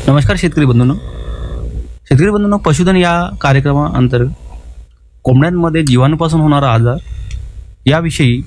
नमस्कार शेतकरी बंधूंनो, पशुधन या कार्यक्रमाअंतर्गत कोंबड्यांमध्ये जीवाणूपासून होणारा आजार याविषयी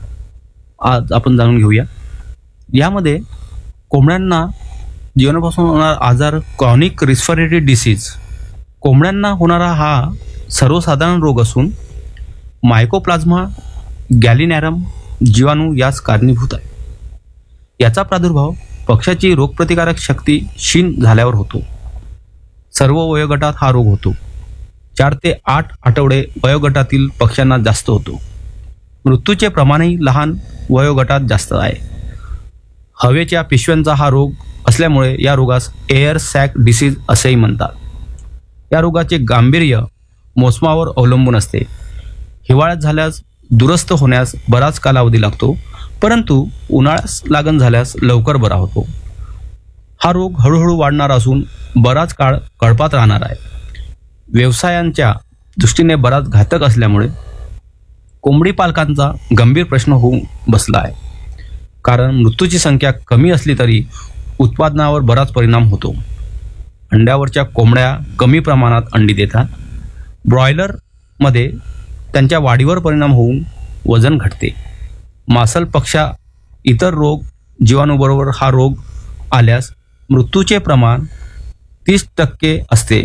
आज आपण जाणून घेऊया। यामध्ये कोंबड्यांना जीवाणूपासून होणारा आजार क्रॉनिक रेस्पिरेटरी डिसीज, कोंबड्यांना होणारा हा सर्वसाधारण रोग असून मायकोप्लाझ्मा गॅलिनॅरम जीवाणू यास कारणीभूत आहे। याचा प्रादुर्भाव पक्ष्याची रोगप्रतिकारक शक्ती क्षीण झाल्यावर होतो। सर्व वयोगटात हा रोग होतो। 4 ते 8 आठवडे वयोगटातील पक्ष्यांना जास्त होतो। मृत्यूचे प्रमाणही लहान वयोगटात जास्त आहे। हवेच्या पिशव्यांचा हा रोग असल्यामुळे या रोगास एअर सॅक डिसीज असेही म्हणतात। या रोगाचे गांभीर्य मोसमावर अवलंबून असते। हिवाळ्यात झाल्यास दुरस्त होण्यास बराच कालावधी लागतो, परंतु उन्हाळ्यास लागण झाल्यास लवकर बरा होतो। हा रोग हळूहळू वाढणारा असून बराच काळ कळपात राहणार आहे। व्यवसायांच्या दृष्टीने बराच घातक असल्यामुळे कोंबडी पालकांचा गंभीर प्रश्न होऊन बसला आहे। कारण मृत्यूची संख्या कमी असली तरी उत्पादनावर बराच परिणाम होतो। अंड्यावरच्या कोंबड्या कमी प्रमाणात अंडी देतात। ब्रॉयलरमध्ये त्यांच्या वाढीवर परिणाम होऊन वजन घटते। मासल पक्ष्या इतर रोग जीवाणूबरोबर हा रोग आल्यास मृत्यूचे प्रमाण 30% असते।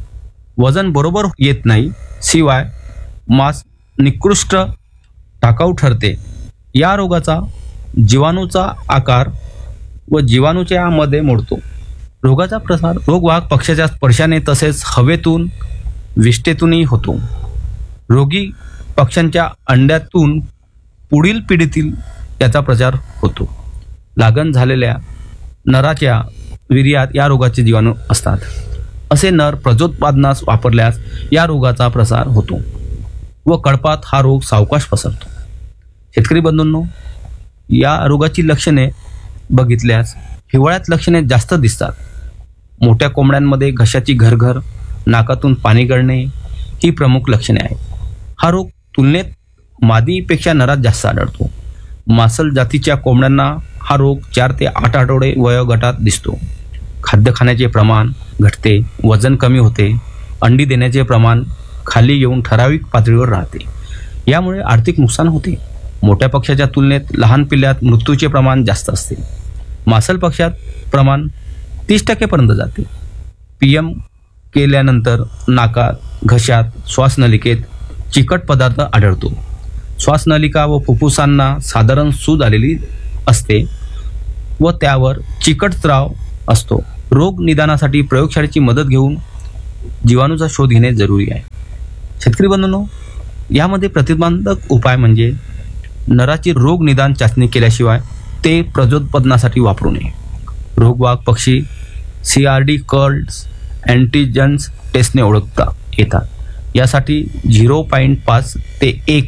वजन बरोबर येत नाही, शिवाय मांस निकृष्ट टाकाऊ ठरते। या रोगाचा जीवाणूचा आकार व जीवाणूच्या मध्ये मोडतो। रोगाचा प्रसार रोगवाहक पक्ष्याच्या स्पर्शाने तसेच हवेतून विष्ठेतूनही होतो। रोगी पक्ष्यांच्या अंड्यातून पुढील पिढीतील याचा प्रचार होतो। लागण झालेल्या नराच्या वीर्यात या रोगाचे जीवाणू असतात। असे नर प्रजोत्पादनास वापरल्यास या रोगाचा प्रसार होतो व कळपात हा रोग सावकाश पसरतो। शेतकरी बंधूंनो, या रोगाची लक्षणे बघितल्यास हिवाळ्यात लक्षणे जास्त दिसतात। मोठ्या कोंबड्यांमध्ये घशाची घरघर, नाकातून पाणी गळणे ही प्रमुख लक्षणे आहेत। हा रोग तुलनेत मादीपेक्षा नरात जास्त आढळतो। मासल जातीच्या कोंबड्यांना हा रोग 4 ते 8 आठवडे वयोगटात दिसतो। खाद्य खाण्याचे प्रमाण घटते, वजन कमी होते, अंडी देण्याचे प्रमाण खाली येऊन ठराविक पातळीवर राहते। यामुळे आर्थिक नुकसान होते। मोठ्या पक्ष्याच्या तुलनेत लहान पिल्ल्यात मृत्यूचे प्रमाण जास्त असते। मासल पक्ष्यात प्रमाण 30% पर्यंत जाते। PM केल्यानंतर नाकात, घशात, श्वासनलिकेत चिकट पदार्थ आढळतो। श्वासनलिका व फुफ्फुसांना साधारण सूज आलेली असते व त्यावर चिकट स्राव असतो। रोग निदानासाठी प्रयोगशाळेची मदत घेऊन जीवाणूचा शोध घेणे जरुरी आहे। शेतकरी बंधूंनो, यामध्ये प्रतिबंधक उपाय म्हणजे नराची रोग निदान चाचणी केल्याशिवाय ते प्रजोत्पादनासाठी वापरू नये। रोगवाहक पक्षी CRD कर्ल्स अँटीजन्स टेस्टने ओळखता येतात। यासाठी 0.5 ते 1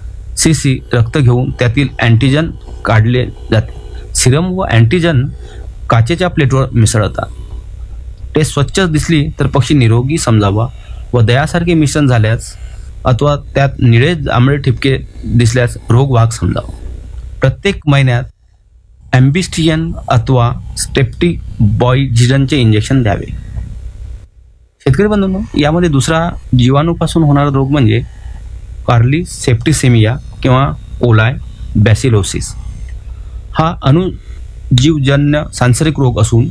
cc रक्त घेऊन त्यातील अँटीजन काढले जाते। सिरम व अँटीजन काचेच्या प्लेटवर मिसळतात। टेस्ट स्वच्छ दिसली तर पक्षी निरोगी समजावा व दयासारखे मिश्रण झाल्यास अथवा त्यात निळे जांभळे ठिपके दिसल्यास रोगवाहक समजावा। प्रत्येक महिन्यात ॲम्बिस्टियन अथवा स्टेप्टिबॉयझिनचे इंजेक्शन द्यावे। शेतकरी बंधूंनो, यामध्ये दुसरा जीवाणूपासून होणारा रोग म्हणजे कार्ली सेप्टिसेमिया किंवा कोलाय बॅसिलोसिस। हा अणुजीवजन्य सांसर्गिक रोग असून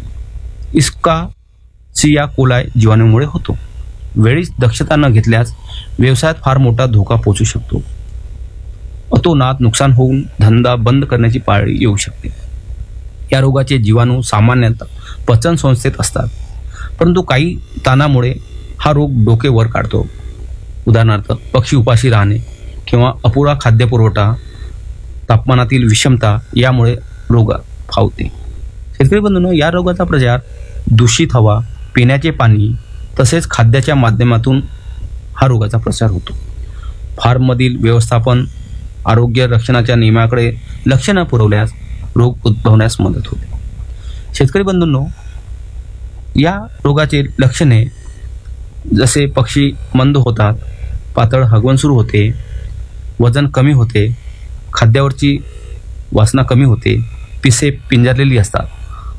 इस्कासिया कोलाय जीवाणूमुळे होतो। वेळीच दक्षता न घेतल्यास व्यवसायात फार मोठा धोका पोहोचू शकतो। अतोनात नुकसान होऊन धंदा बंद करण्याची पाळी येऊ शकते। या रोगाचे जीवाणू सामान्यतः पचन संस्थेत असतात, परंतु काही ताणामुळे हा रोग डोके वर काढतो। उदाहरणार्थ पक्षी उपाशी राहणे किंवा अपुरा खाद्यपुरवठा, तापमानातील विषमता यामुळे रोग फावते। शेतकरी बंधूंनो, या रोगाचा प्रचार दूषित हवा, पिण्याचे पाणी तसेच खाद्याच्या माध्यमातून हा रोगाचा प्रसार होतो। फार्ममधील व्यवस्थापन, आरोग्य रक्षणाच्या नियमाकडे लक्ष न पुरवल्यास रोग उद्भवण्यास मदत होते। शेतकरी बंधूंनो, या रोगाचे लक्षणे जसे पक्षी मंद होतात, पातळ हगवण सुरू होते, वजन कमी होते, खाद्यावरची वासना कमी होते, पिसे पिंजरलेली असतात,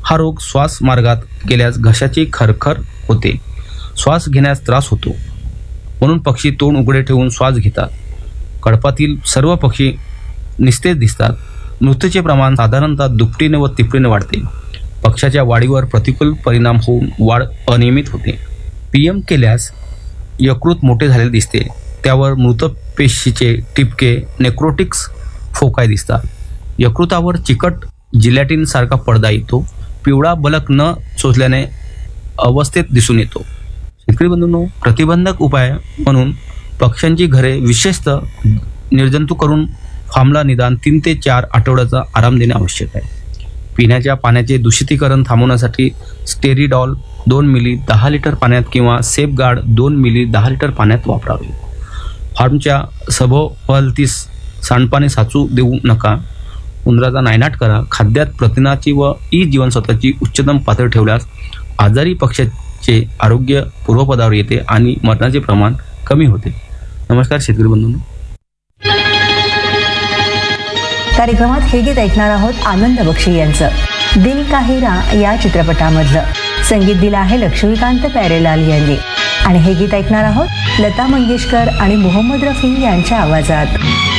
हा रोग श्वास मार्गात गेल्यास घशाची खरखर होते, श्वास घेण्यास त्रास होतो, म्हणून पक्षी तोंड उघडे ठेवून श्वास घेतात. कळपातील सर्व पक्षी निस्तेज दिसतात. मृत्यूचे प्रमाण साधारणतः दुपटीने व तिपटीने वाढते. पक्षाच्या वाढीवर प्रतिकूल परिणाम होऊन वाढ अनियमित होते. पीएम केल्यास यकृत मोठे झालेले दिसते, त्यावर मृत पेशीचे टिपके नेक्रोटिक्स फोकाय दिसतात. यकृतावर चिकट जिलॅटिन सारखा पडदा येतो. पिवळा बलक न चोचल्याने अवस्थेत दिसून येतो. शेतकरी बंधूंनो, प्रतिबंधक उपाय म्हणून पक्ष्यांची घरे विशेषतः निर्जंतुक करून फार्मला निदान 3 ते 4 आठवड्याचा आराम देणे आवश्यक आहे. पिण्याच्या पाण्याचे दूषितीकरण थांबवण्यासाठी स्टेरिडॉल 2 मिली 10 लिटर पाण्यात किंवा सेफगार्ड 2 मिली 10 लिटर पाण्यात वापरावे. फार्मच्या सभोवताली सांडपाणी साचू देऊ नका. उंदराचा नायनाट करा. खाद्यात प्रथिनाची व ई जीवनसत्वाची उच्चतम पातळी ठेवल्यास आजारी पक्ष्याचे आरोग्य पूर्वपदावर येते आणि मरणाचे प्रमाण कमी होते. नमस्कार शेतकरी बंधूंनो. कार्यक्रमात हे गीत ऐकणार आहोत आनंद बक्षी यांचं. दिल का हिरा या चित्रपटामधलं. संगीत दिलं आहे लक्ष्मीकांत प्यारेलाल यांनी. आणि हे गीत ऐकणार आहोत लता मंगेशकर आणि मोहम्मद रफी यांच्या आवाजात.